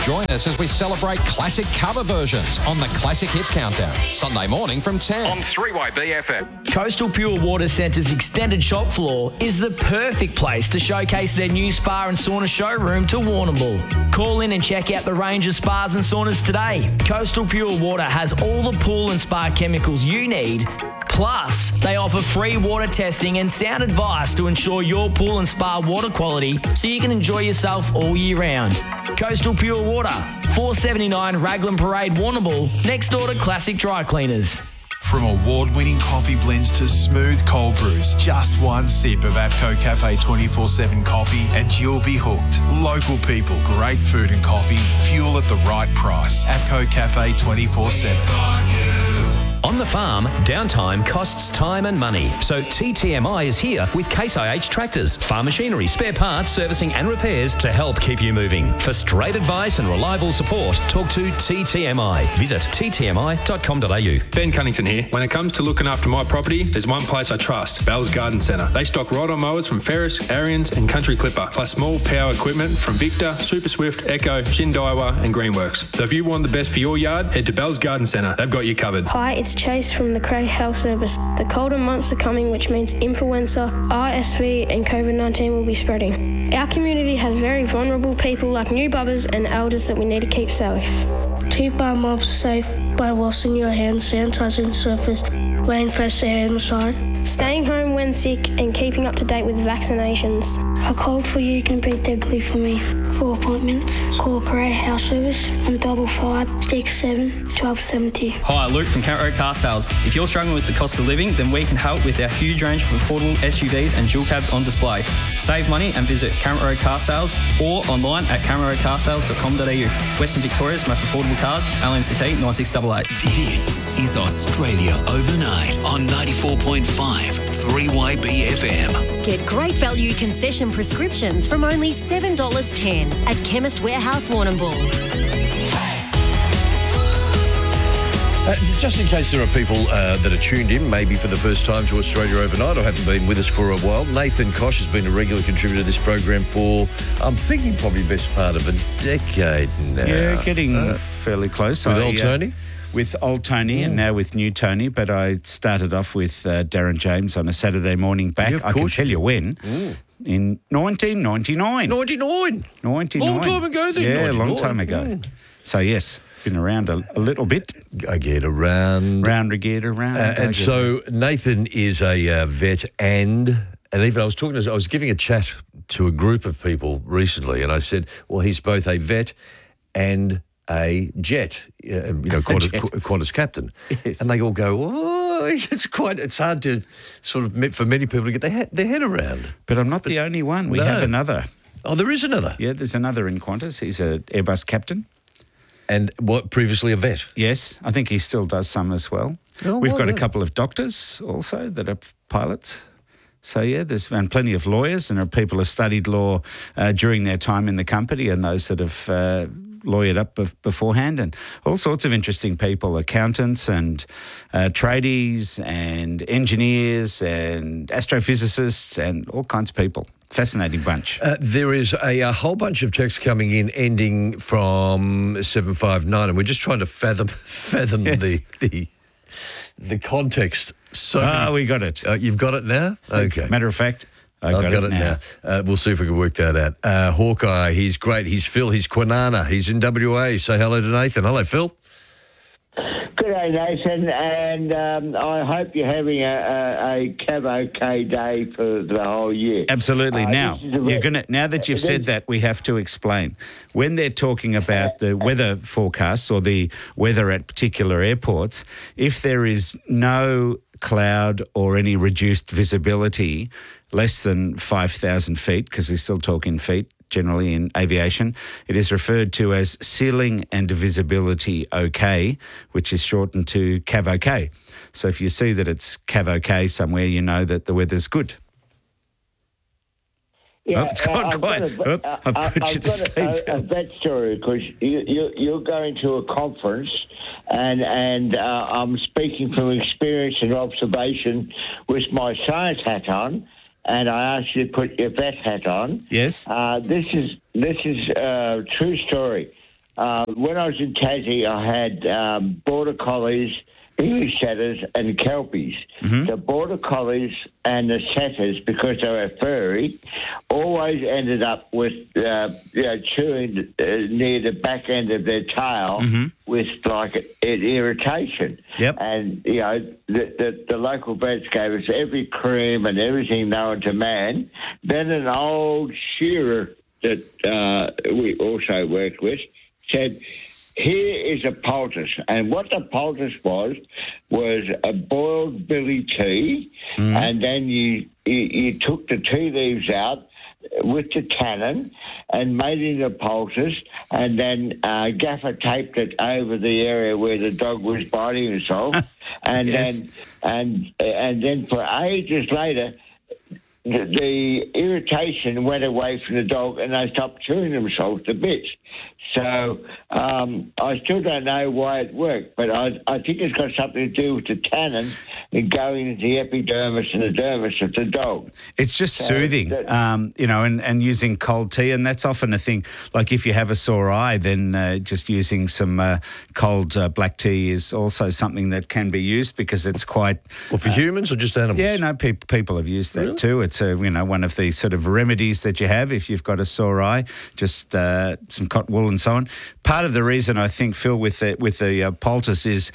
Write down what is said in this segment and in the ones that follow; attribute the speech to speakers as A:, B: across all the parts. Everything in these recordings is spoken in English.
A: Join us as we celebrate classic cover versions on the Classic Hits Countdown, Sunday morning from 10 on 3YB FM.
B: Coastal Pure Water Centre's extended shop floor is the perfect place to showcase their new spa and sauna showroom to Warrnambool. Call in and check out the range of spas and saunas today. Coastal Pure Water has all the pool and spa chemicals you need. Plus, they offer free water testing and sound advice to ensure your pool and spa water quality so you can enjoy yourself all year round. Coastal Pure Water, 479 Raglan Parade, Warrnambool, next door to Classic Dry Cleaners.
C: From award-winning coffee blends to smooth cold brews, just one sip of APCO Cafe 24/7 coffee and you'll be hooked. Local people, great food and coffee, fuel at the right price. APCO Cafe 24/7.
D: On the farm, downtime costs time and money. So TTMI is here with Case IH tractors, farm machinery, spare parts, servicing and repairs to help keep you moving. For straight advice and reliable support, talk to TTMI. Visit ttmi.com.au.
E: Ben Cunnington here. When it comes to looking after my property, there's one place I trust, Bell's Garden Centre. They stock ride-on mowers from Ferris, Ariens and Country Clipper, plus small power equipment from Victor, Super Swift, Echo, Shindaiwa and Greenworks. So if you want the best for your yard, head to Bell's Garden Centre. They've got you covered.
F: Hi, it's Chase from the Cray Health Service. The colder months are coming, which means influenza, RSV and COVID-19 will be spreading. Our community has very vulnerable people like new bubbers and elders that we need to keep safe.
G: Keep our mobs safe by washing your hands, sanitizing surface, wearing fresh air inside.
F: Staying home when sick and keeping up to date with vaccinations.
G: A cold for you can be deadly for me. For appointments, call Cray House Service on 55 67 1270.
H: Hi, Luke from Camp Road Car Sales. If you're struggling with the cost of living, then we can help with our huge range of affordable SUVs and dual cabs on display. Save money and visit Camp Road Car Sales or online at cameroadcarsales.com.au. Western Victoria's most affordable cars, LMCT 9688.
I: This is Australia Overnight on 94.5 3YB FM.
J: Get great value concession prescriptions from only $7.10 at Chemist Warehouse Warrnambool.
K: Just in case there are people that are tuned in, maybe for the first time to Australia Overnight or haven't been with us for a while, Nathan Koch has been a regular contributor to this program for, I'm thinking, probably best part of a decade now.
L: Yeah, getting fairly close.
K: With old Tony?
L: With old Tony and now with new Tony, but I started off with Darren James on a Saturday morning back.
K: Yeah,
L: I can tell you when. In 1999.
K: 99?
L: 99.
K: Long time ago then.
L: Yeah,
K: 99.
L: long time ago. So, yes, been around a little bit.
K: I get around.
L: Round, get around.
K: And so Nathan is a vet and even I was giving a chat to a group of people recently and I said, well, he's both a vet and a jet, Qantas captain. Yes. And they all go, oh, it's hard to sort of, for many people to get their head around.
L: But I'm not the only one. We have another.
K: Oh, there is another?
L: Yeah, there's another in Qantas. He's an Airbus captain.
K: And what, previously a vet?
L: Yes, I think he still does some as well.
K: Oh,
L: We've got a couple of doctors also that are pilots. So, yeah, there's been plenty of lawyers and people have studied law during their time in the company and those that have lawyered up beforehand and all sorts of interesting people, accountants and tradies and engineers and astrophysicists and all kinds of people. Fascinating bunch.
K: There is a whole bunch of texts coming in ending from 759 and we're just trying to fathom yes. the context. So
L: we got it.
K: You've got it now? Okay.
L: Matter of fact, I've got it now.
K: We'll see if we can work that out. Hawkeye, he's great. He's Phil. He's Kwinana. He's in WA. Say hello to Nathan. Hello, Phil.
M: Good day, Nathan, and I hope you're having a Cav-OK day for the whole year.
L: Absolutely. Now that you've said that, we have to explain. When they're talking about the weather forecasts or the weather at particular airports, if there is no cloud or any reduced visibility, less than 5,000 feet, because we're still talking feet, generally in aviation, it is referred to as ceiling and visibility OK, which is shortened to CAV-OK. So if you see that it's CAV-OK somewhere, you know that the weather's good.
M: Yeah,
L: it's gone quiet.
M: I've got a vet story because you're going to a conference and I'm speaking from experience and observation with my science hat on. And I asked you to put your vet hat on.
L: Yes.
M: This is a true story. when I was in Tassie, I had Border Collies, English Setters and Kelpies. The Border Collies and the Setters, because they were furry, always ended up with chewing near the back end of their tail with like an irritation.
L: Yep.
M: And, the local vets gave us every cream and everything known to man. Then an old shearer that we also worked with said, here is a poultice. And what the poultice was a boiled billy tea, and then you took the tea leaves out with the tannin and made it a poultice, and then gaffer taped it over the area where the dog was biting himself, and then for ages later, the irritation went away from the dog and they stopped chewing themselves to bits. So I still don't know why it worked, but I think it's got something to do with the tannin and going into the epidermis and the dermis of the dog.
L: It's just soothing, and using cold tea, and that's often a thing. Like if you have a sore eye, then just using some cold black tea is also something that can be used because it's quite...
K: Well, for humans or just animals?
L: Yeah, no, people have used that too. It's one of the sort of remedies that you have if you've got a sore eye, just some cotton wool and so on. Part of the reason I think, Phil, with the poultice is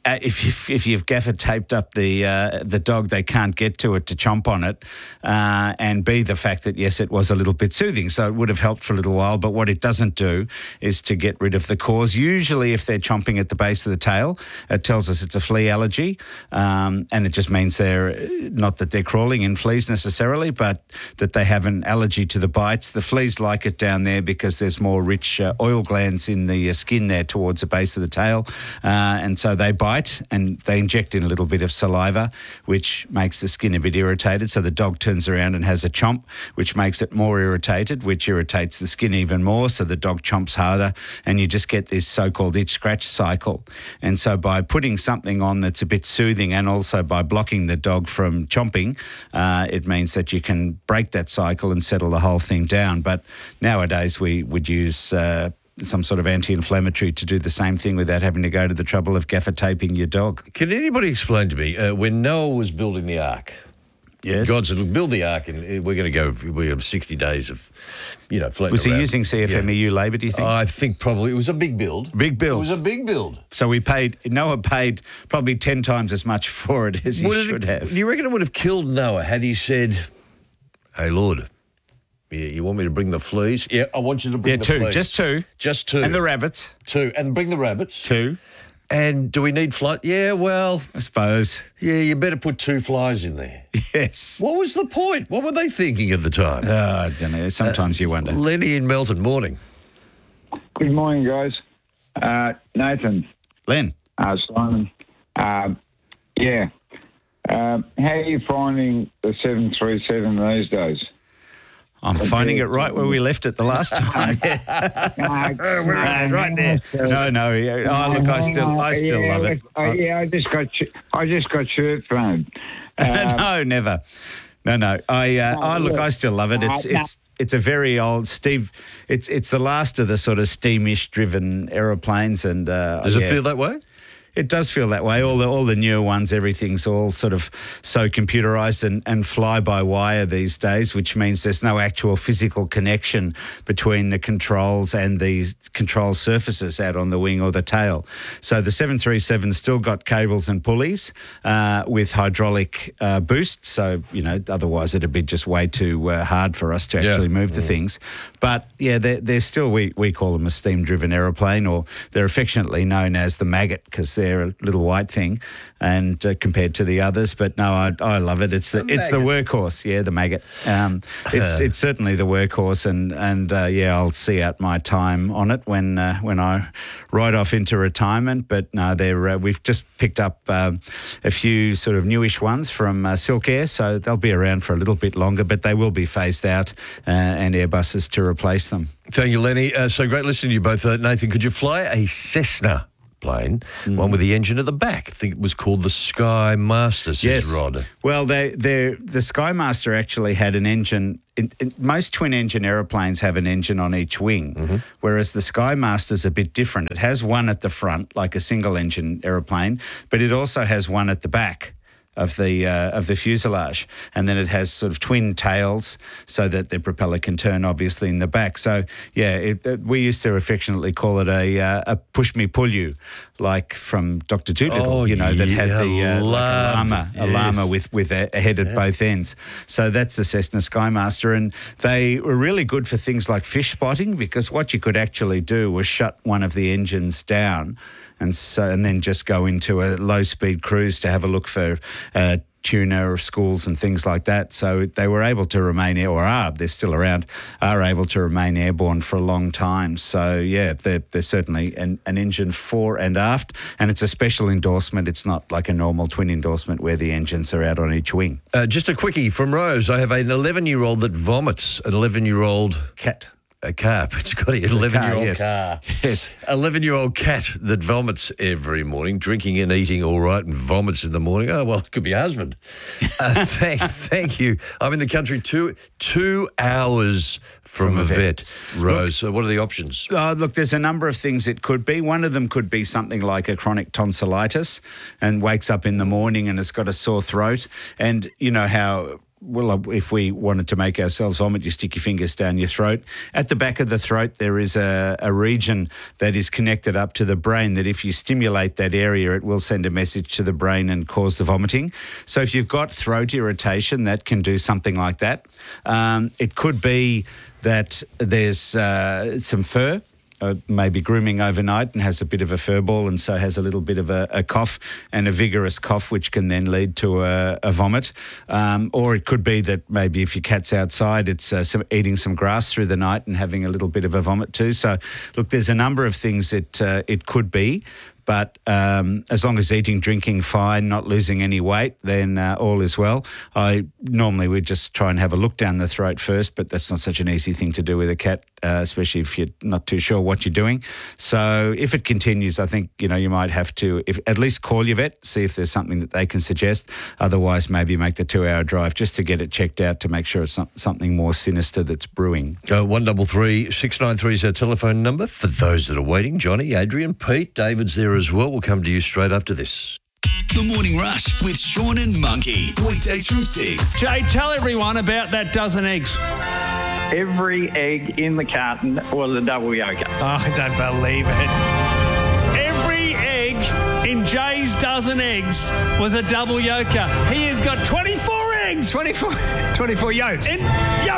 L: if you've gaffer taped up the dog, they can't get to it to chomp on it, and B, the fact that, yes, it was a little bit soothing, so it would have helped for a little while, but what it doesn't do is to get rid of the cause. Usually if they're chomping at the base of the tail, it tells us it's a flea allergy, and it just means they're, not that they're crawling in fleas necessarily, but that they have an allergy to the bites. The fleas like it down there because there's more rich oil glands in the skin there towards the base of the tail, and so they bite and they inject in a little bit of saliva, which makes the skin a bit irritated. So the dog turns around and has a chomp, which makes it more irritated, which irritates the skin even more. So the dog chomps harder and you just get this so-called itch-scratch cycle. And so by putting something on that's a bit soothing and also by blocking the dog from chomping, it means that you can break that cycle and settle the whole thing down. But nowadays we would use some sort of anti-inflammatory to do the same thing without having to go to the trouble of gaffer taping your dog.
K: Can anybody explain to me, when Noah was building the ark,
L: yes,
K: God said, build the ark and we have 60 days of, floating
L: Was he
K: around.
L: using CFMEU labour, do you think?
K: I think probably. It was a big build.
L: Big build.
K: It was a big build.
L: So Noah paid probably 10 times as much for it as he should have.
K: Do you reckon it would have killed Noah had he said, hey, Lord, you want me to bring the fleas? Yeah, I want you to bring the fleas.
L: Just two.
K: Just two.
L: And the rabbits.
K: Two. And bring the rabbits.
L: Two.
K: And do we need flies? Yeah, well,
L: I suppose.
K: Yeah, you better put 2 flies in there.
L: Yes.
K: What was the point? What were they thinking at the time?
L: I don't know. Sometimes you wonder.
K: Lenny in Melton, morning.
N: Good morning, guys. Nathan.
L: Len.
N: Simon. How are you finding the 737 these days?
L: I'm finding it right where we left it the last time. Right there. No. Oh, look, I still love it.
N: I just got shirt phone.
L: No, never. No. I still love it. It's a very old Steve. It's the last of the sort of steamish driven aeroplanes, and
K: does it feel that way?
L: It does feel that way. All the newer ones, everything's all sort of so computerised and fly by wire these days, which means there's no actual physical connection between the controls and the control surfaces out on the wing or the tail. So the 737's still got cables and pulleys with hydraulic boosts. So, otherwise it'd be just way too hard for us to actually move the things. But, they're still, we call them a steam-driven aeroplane, or they're affectionately known as the Maggot because they're a little white thing, and compared to the others. But no, I love it. It's the workhorse. Yeah, the Maggot. It's certainly the workhorse, and I'll see out my time on it when I ride off into retirement. But no, we've just picked up a few sort of newish ones from Silk Air, so they'll be around for a little bit longer, but they will be phased out and Airbuses to replace them.
K: Thank you, Lenny. So great listening to you both. Nathan, could you fly a Cessna plane, one with the engine at the back. I think it was called the Sky Master, says Rod.
L: Well, the Sky Master actually had an engine. Most twin-engine aeroplanes have an engine on each wing, whereas the Sky Master's a bit different. It has one at the front, like a single-engine aeroplane, but it also has one at the back of the fuselage, and then it has sort of twin tails so that the propeller can turn obviously in the back. So we used to affectionately call it a push me pull you, like from Dr. Dolittle, that had the a llama with a head at both ends. So that's the Cessna Sky Master, and they were really good for things like fish spotting, because what you could actually do was shut one of the engines down and then just go into a low-speed cruise to have a look for tuna or schools and things like that. So they were able to remain, they're still around, are able to remain airborne for a long time. So, they're certainly an engine fore and aft, and it's a special endorsement. It's not like a normal twin endorsement where the engines are out on each wing.
K: Just a quickie from Rose. I have an 11-year-old that vomits, an 11-year-old
L: cat.
K: A car. It's got an 11-year-old car.
L: Yes.
K: 11-year-old cat that vomits every morning, drinking and eating all right, and vomits in the morning. Oh, well, it could be a husband. Thank you. I'm in the country 2 hours from a vet, Rose. So what are the options?
L: Look, there's a number of things it could be. One of them could be something like a chronic tonsillitis and wakes up in the morning and has got a sore throat. And you know how... Well, if we wanted to make ourselves vomit, you stick your fingers down your throat. At the back of the throat, there is a region that is connected up to the brain that if you stimulate that area, it will send a message to the brain and cause the vomiting. So if you've got throat irritation, that can do something like that. It could be that there's some fur. Maybe grooming overnight and has a bit of a fur ball, and so has a little bit of a cough, and a vigorous cough, which can then lead to a vomit. Or it could be that maybe if your cat's outside, it's eating some grass through the night and having a little bit of a vomit too. So, look, there's a number of things it could be. But as long as eating, drinking fine, not losing any weight, then all is well. Normally we just try and have a look down the throat first, but that's not such an easy thing to do with a cat, especially if you're not too sure what you're doing. So if it continues, I think, you might have to at least call your vet, see if there's something that they can suggest. Otherwise, maybe make the 2-hour drive just to get it checked out to make sure it's not something more sinister that's brewing.
K: 133 693 is our telephone number for those that are waiting. Johnny, Adrian, Pete, David's there as well. We'll come to you straight after this.
I: The Morning Rush with Sean and Monkey. Weekdays from 6.
O: Jay, tell everyone about that dozen eggs.
P: Every egg in the carton was a double yolker.
O: Oh, I don't believe it. Every egg in Jay's dozen eggs was a double yolker. He has got 24 eggs.
L: 24 yolks.
O: In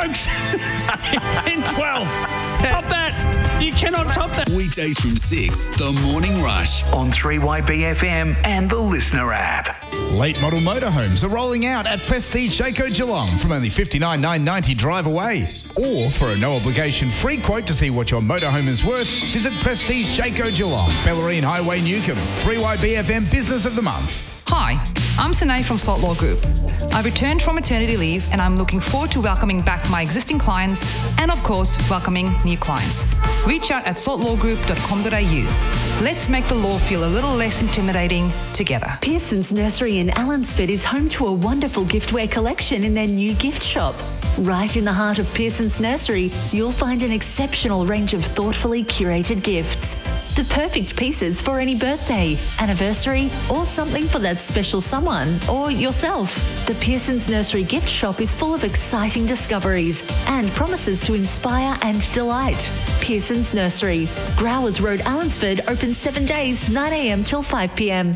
O: 12. Top that. You cannot top that.
I: Weekdays from 6, The Morning Rush.
Q: On 3YBFM and the Listener app.
R: Late model motorhomes are rolling out at Prestige Jayco Geelong from only $59,990 drive away. Or for a no-obligation free quote to see what your motorhome is worth, visit Prestige Jayco Geelong, Bellarine Highway, Newcomb. 3YBFM Business of the Month.
S: Hi, I'm Sine from Salt Law Group. I've returned from maternity leave and I'm looking forward to welcoming back my existing clients and, of course, welcoming new clients. Reach out at saltlawgroup.com.au. Let's make the law feel a little less intimidating together.
T: Pearson's Nursery in Allansford is home to a wonderful giftware collection in their new gift shop. Right in the heart of Pearson's Nursery, you'll find an exceptional range of thoughtfully curated gifts. The perfect pieces for any birthday, anniversary, or something for that special someone or yourself. The Pearson's Nursery gift shop is full of exciting discoveries and promises to inspire and delight. Pearson's Nursery, Growers Road, Allansford, open 7 days, 9 a.m. till 5 p.m.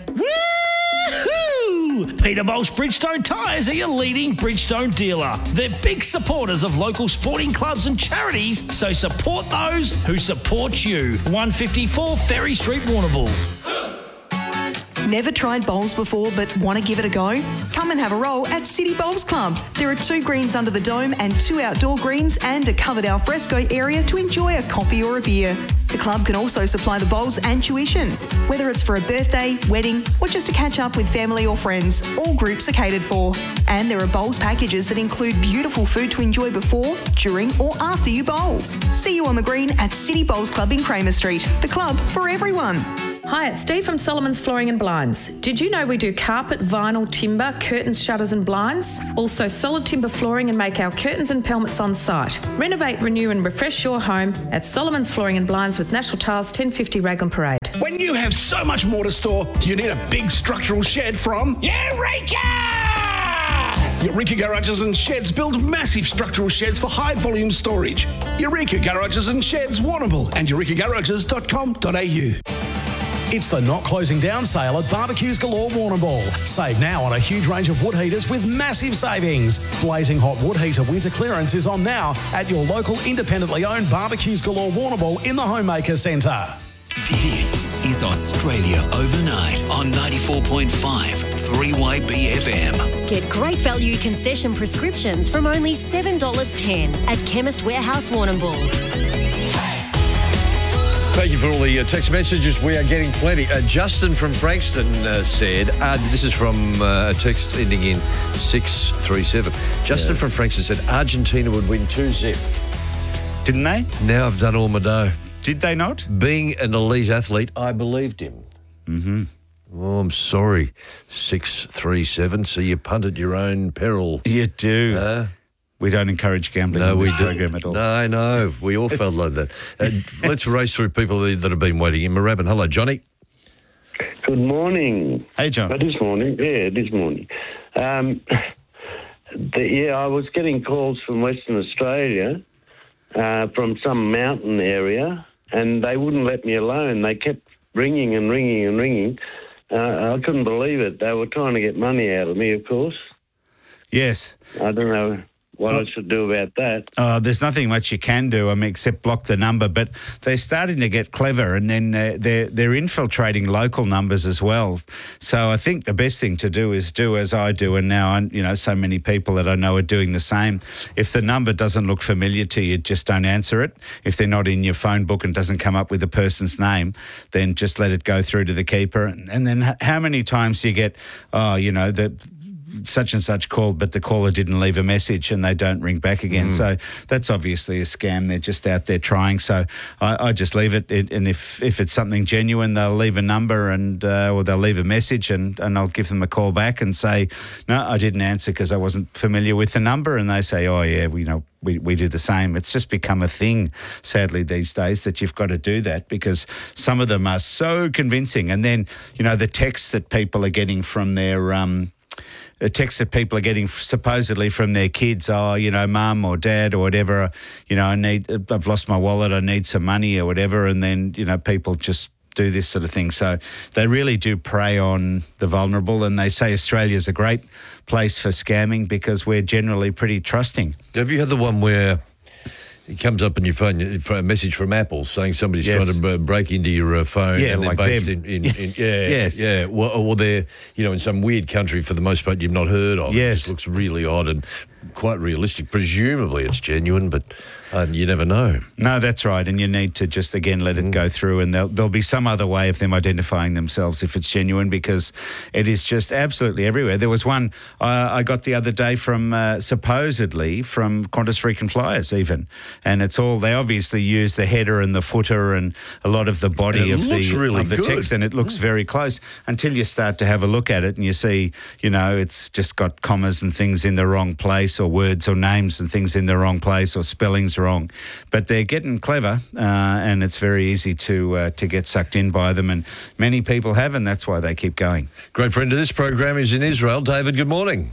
B: Peterbolt's Bridgestone Tyres are your leading Bridgestone dealer. They're big supporters of local sporting clubs and charities, so support those who support you. 154 Ferry Street, Warrnambool.
U: Never tried bowls before but want to give it a go? Come and have a roll at City Bowls Club. There are 2 greens under the dome and 2 outdoor greens and a covered alfresco area to enjoy a coffee or a beer. The club can also supply the bowls and tuition. Whether it's for a birthday, wedding, or just to catch up with family or friends, all groups are catered for. And there are bowls packages that include beautiful food to enjoy before, during, or after you bowl. See you on the green at City Bowls Club in Kramer Street. The club for everyone.
A: Hi, it's Steve from Solomon's Flooring and Blinds. Did you know we do carpet, vinyl, timber, curtains, shutters and blinds? Also solid timber flooring and make our curtains and pelmets on site. Renovate, renew and refresh your home at Solomon's Flooring and Blinds with National Tiles 1050 Raglan Parade.
V: When you have so much more to store, you need a big structural shed from Eureka! Eureka Garages and Sheds build massive structural sheds for high volume storage. Eureka Garages and Sheds, Warrnambool and eurekagarages.com.au.
W: It's the not closing down sale at Barbecues Galore Warrnambool. Save now on a huge range of wood heaters with massive savings. Blazing hot wood heater winter clearance is on now at your local independently owned Barbecues Galore Warrnambool in the Homemaker Centre.
I: This is Australia Overnight on 94.5 3YB FM.
J: Get great value concession prescriptions from only $7.10 at Chemist Warehouse Warrnambool.
K: Thank you for all the text messages. We are getting plenty. Justin from Frankston said, this is from a text ending in 637. Justin from Frankston said Argentina would win 2-0.
L: Didn't they?
K: Now I've done all my dough.
L: Did they not?
K: Being an elite athlete, I believed him.
L: Mm-hmm.
K: Oh, I'm sorry. 637. So you punt at your own peril.
L: You do. We don't encourage gambling on this program at all.
K: No, no. We all felt like that. Let's race through people that have been waiting in Moorabbin. Hello, Johnny.
X: Good morning.
L: Hey, John.
X: This morning. Yeah, this morning. I was getting calls from Western Australia from some mountain area, and they wouldn't let me alone. They kept ringing and ringing and ringing. I couldn't believe it. They were trying to get money out of me, of course.
L: Yes.
X: I don't know what I should do about that.
L: There's nothing much you can do, except block the number. But they're starting to get clever, and then they're infiltrating local numbers as well. So I think the best thing to do is do as I do, and now so many people that I know are doing the same. If the number doesn't look familiar to you, just don't answer it. If they're not in your phone book and doesn't come up with the person's name, then just let it go through to the keeper. And then how many times do you get, such and such called, but the caller didn't leave a message and they don't ring back again. So that's obviously a scam. They're just out there trying. So I just leave it. And if it's something genuine, they'll leave a number or they'll leave a message and I'll give them a call back and say, no, I didn't answer because I wasn't familiar with the number. And they say, oh, yeah, we do the same. It's just become a thing, sadly, these days that you've got to do that because some of them are so convincing. And then, the texts that people are getting from their supposedly from their kids, mum or dad or whatever, I've lost my wallet, I need some money or whatever, and then, people just do this sort of thing. So they really do prey on the vulnerable, and they say Australia's a great place for scamming because we're generally pretty trusting.
K: Have you had the one where it comes up on your phone, a message from Apple saying somebody's trying to break into your phone?
L: Yeah,
K: and they're
L: like
K: based
L: them.
K: Yeah. Or they're, in some weird country for the most part you've not heard of.
L: Yes.
K: It just looks really odd and quite realistic. Presumably it's genuine, but you never know.
L: No, that's right. And you need to just, again, let it go through, and there'll be some other way of them identifying themselves if it's genuine, because it is just absolutely everywhere. There was one I got the other day from supposedly from Qantas Frequent Flyers even, and it's all, they obviously use the header and the footer and a lot of the body of the text, and it looks very close until you start to have a look at it and you see, it's just got commas and things in the wrong place, or words or names and things in the wrong place, or spellings wrong. But they're getting clever, and it's very easy to get sucked in by them, and many people have, and that's why they keep going.
K: Great friend of this program is in Israel. David, good morning.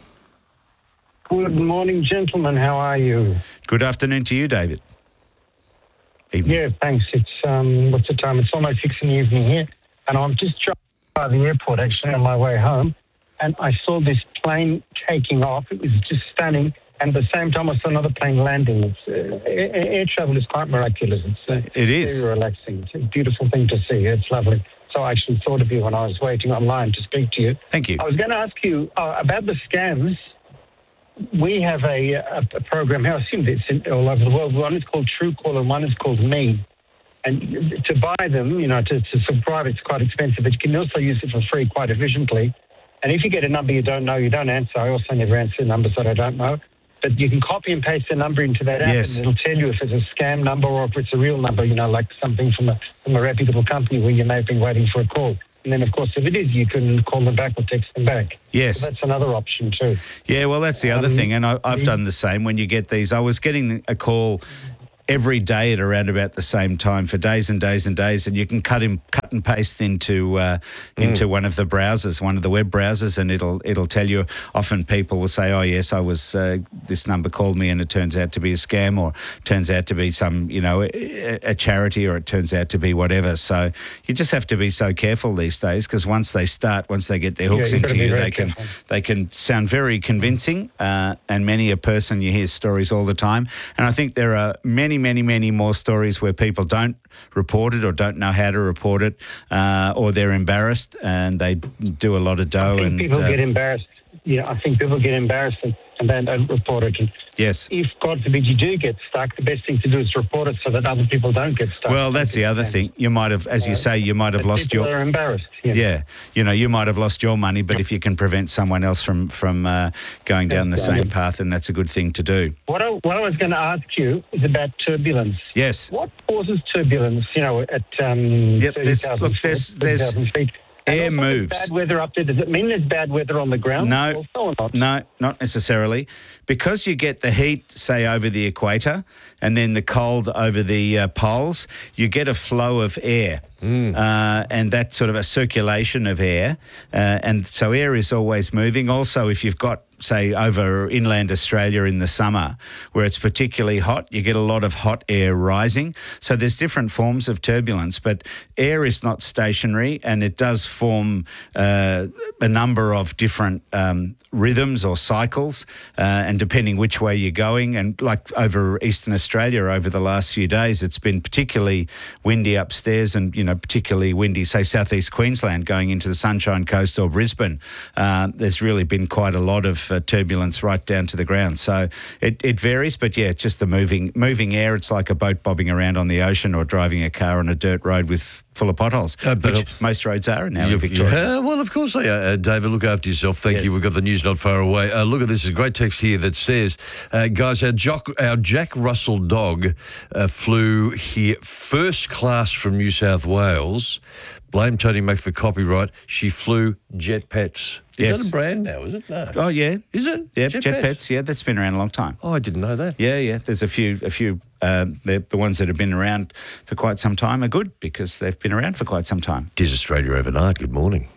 Y: Good morning, gentlemen. How are you?
L: Good afternoon to you, David.
Y: Evening. Yeah, thanks. It's what's the time? It's almost 6 in the evening here, and I'm just driving by the airport actually on my way home, and I saw this plane taking off. It was just stunning. And at the same time, I saw another plane landing. Air travel is quite miraculous.
L: It is.
Y: Very relaxing. It's a beautiful thing to see. It's lovely. So I actually thought of you when I was waiting online to speak to you.
L: Thank you.
Y: I was going to ask you about the scams. We have a program here. I assume it's all over the world. One is called Truecaller and one is called Me. And to buy them, to subscribe, it's quite expensive. But you can also use it for free quite efficiently. And if you get a number you don't know, you don't answer. I also never answer numbers that I don't know. But you can copy and paste the number into that app,
L: Yes.
Y: and it'll tell you if it's a scam number or if it's a real number, like something from a reputable company where you may have been waiting for a call. And then, of course, if it is, you can call them back or text them back.
L: Yes.
Y: So that's another option too.
L: Yeah, well, that's the other thing, and I've done the same. When you get these, I was getting a call every day at around about the same time for days and days and days, and you can cut and paste into one of the browsers, one of the web browsers, and it'll tell you. Often people will say, "Oh yes, I was this number called me, and it turns out to be a scam, or turns out to be some a charity, or it turns out to be whatever." So you just have to be so careful these days, because once they get their hooks into you, they can sound very convincing, and many a person, you hear stories all the time, and I think there are many more stories where people don't report it or don't know how to report it, or they're embarrassed and they do a lot of dough.
Y: I think people get embarrassed. Yeah, I think people get embarrassed and then don't report it. And
L: yes.
Y: If, God forbid, you do get stuck, the best thing to do is report it so that other people don't get stuck.
L: Well, that's the other thing. You might have, as you say, you might have lost
Y: people are embarrassed.
L: Yeah. You might have lost your money, but if you can prevent someone else from going down the same path, then that's a good thing to do.
Y: What I was going to ask you is about turbulence.
L: Yes.
Y: What causes turbulence, at 30,000 feet?
L: Air moves.
Y: Bad weather up there. Does it mean there's bad weather on the ground?
L: No, not necessarily. Because you get the heat, say, over the equator, and then the cold over the poles, you get a flow of air. And that's sort of a circulation of air. And so air is always moving. Also, if you've got, say, over inland Australia in the summer, where it's particularly hot, you get a lot of hot air rising. So there's different forms of turbulence, but air is not stationary, and it does form a number of different rhythms or cycles, and depending which way you're going. And like over Eastern Australia over the last few days, it's been particularly windy upstairs, and particularly windy, say, southeast Queensland going into the Sunshine Coast or Brisbane. There's really been quite a lot of turbulence right down to the ground. So it varies, but yeah, it's just the moving air. It's like a boat bobbing around on the ocean, or driving a car on a dirt road full of potholes, which most roads are now in Victoria.
K: Yeah, well, of course they are. David, look after yourself. Thank you. We've got the news not far away. Look at this. A great text here that says, guys, our Jack Russell dog flew here first class from New South Wales. Blame Tony Mac for copyright. She flew Jet Pets. Is that a brand now, is it? No.
L: Oh, yeah.
K: Is it?
L: Yeah, Jet Pets. Yeah, that's been around a long time.
K: Oh, I didn't know that.
L: Yeah. There's a few. The ones that have been around for quite some time are good because they've been around for quite some time.
K: It is Australia Overnight. Good morning.